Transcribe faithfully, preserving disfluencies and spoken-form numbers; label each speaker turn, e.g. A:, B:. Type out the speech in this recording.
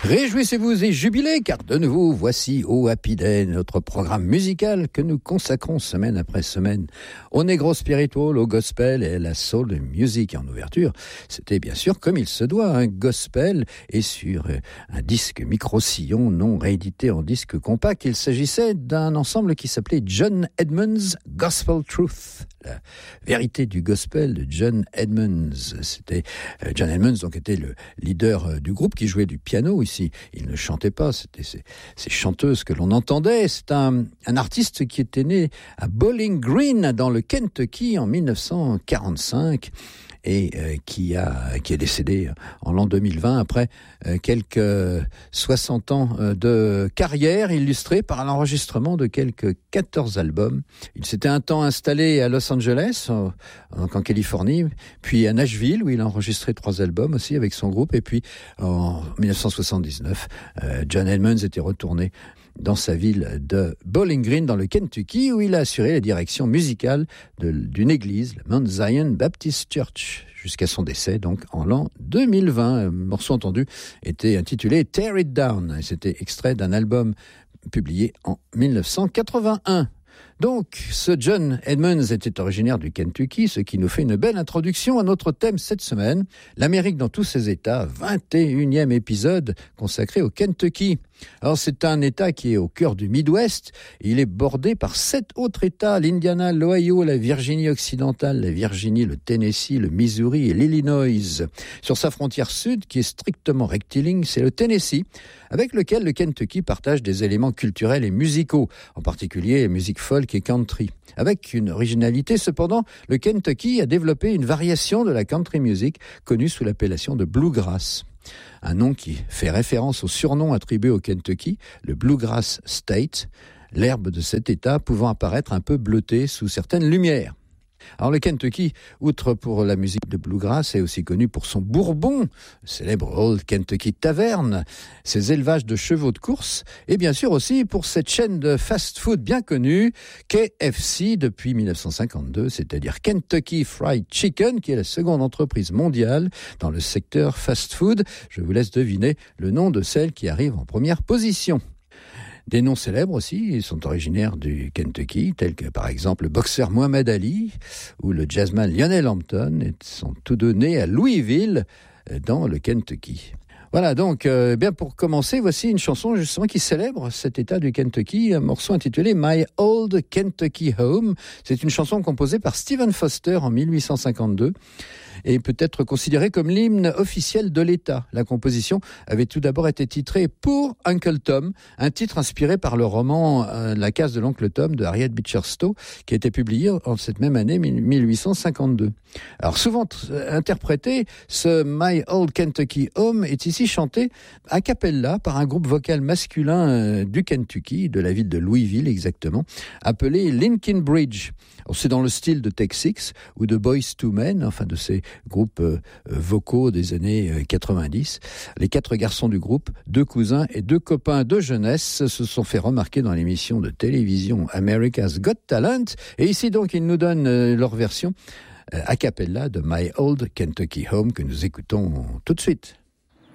A: Réjouissez-vous et jubilez, car de nouveau, voici Oh Happy Day, notre programme musical que nous consacrons semaine après semaine au negro spiritual, au gospel et à la soul music. En ouverture, c'était bien sûr, comme il se doit, un gospel et sur un disque micro-sillon non réédité en disque compact. Il s'agissait d'un ensemble qui s'appelait John Edmunds Gospel Truth, la vérité du gospel de John Edmunds. C'était John Edmunds, donc était le leader du groupe qui jouait du piano ici. Il ne chantait pas, c'était ces, ces chanteuses que l'on entendait. C'est un, un artiste qui était né à Bowling Green, dans le Kentucky, en dix-neuf cent quarante-cinq, et euh, qui, a, qui est décédé en l'an deux mille vingt, après euh, quelques soixante ans euh, de carrière, illustrée par l'enregistrement de quelques quatorze albums. Il s'était un temps installé à Los Angeles, euh, donc en Californie, puis à Nashville, où il a enregistré trois albums aussi avec son groupe, et puis en dix-neuf cent soixante-dix-neuf, euh, John Edmunds était retourné dans sa ville de Bowling Green, dans le Kentucky, où il a assuré la direction musicale de, d'une église, la Mount Zion Baptist Church, jusqu'à son décès, donc en l'an deux mille vingt. Le morceau entendu était intitulé Tear It Down, et c'était extrait d'un album publié en dix-neuf cent quatre-vingt-un. Donc, ce John Edmunds était originaire du Kentucky, ce qui nous fait une belle introduction à notre thème cette semaine, l'Amérique dans tous ses États, vingt et unième épisode consacré au Kentucky. Alors, c'est un État qui est au cœur du Midwest. Il est bordé par sept autres États, l'Indiana, l'Ohio, la Virginie occidentale, la Virginie, le Tennessee, le Missouri et l'Illinois. Sur sa frontière sud, qui est strictement rectiligne, c'est le Tennessee, avec lequel le Kentucky partage des éléments culturels et musicaux, en particulier musique folk et country. Avec une originalité, cependant, le Kentucky a développé une variation de la country music connue sous l'appellation de bluegrass. Un nom qui fait référence au surnom attribué au Kentucky, le Bluegrass State, l'herbe de cet État pouvant apparaître un peu bleutée sous certaines lumières. Alors le Kentucky, outre pour la musique de bluegrass, est aussi connu pour son bourbon, le célèbre Old Kentucky Tavern, ses élevages de chevaux de course, et bien sûr aussi pour cette chaîne de fast-food bien connue, K F C depuis dix-neuf cent cinquante-deux, c'est-à-dire Kentucky Fried Chicken, qui est la seconde entreprise mondiale dans le secteur fast-food. Je vous laisse deviner le nom de celle qui arrive en première position. Des noms célèbres aussi, ils sont originaires du Kentucky, tels que par exemple le boxeur Muhammad Ali ou le jazzman Lionel Hampton, et sont tous deux nés à Louisville, dans le Kentucky. Voilà, donc, euh, bien pour commencer, voici une chanson justement qui célèbre cet état du Kentucky, un morceau intitulé My Old Kentucky Home. C'est une chanson composée par Stephen Foster en dix-huit cent cinquante-deux. Et peut être considérée comme l'hymne officiel de l'État. La composition avait tout d'abord été titrée pour Uncle Tom, un titre inspiré par le roman euh, La case de l'oncle Tom de Harriet Beecher Stowe, qui a été publié en cette même année, dix-huit cent cinquante-deux. Alors souvent t- interprété, ce My Old Kentucky Home est ici chanté a cappella par un groupe vocal masculin euh, du Kentucky, de la ville de Louisville exactement, appelé Lincoln Bridge. Alors, c'est dans le style de Take Six ou de Boyz two Men, enfin de ces groupes euh, vocaux des années euh, quatre-vingt-dix. Les quatre garçons du groupe, deux cousins et deux copains de jeunesse, se sont fait remarquer dans l'émission de télévision America's Got Talent. Et ici donc, ils nous donnent euh, leur version euh, a cappella de My Old Kentucky Home que nous écoutons tout de suite.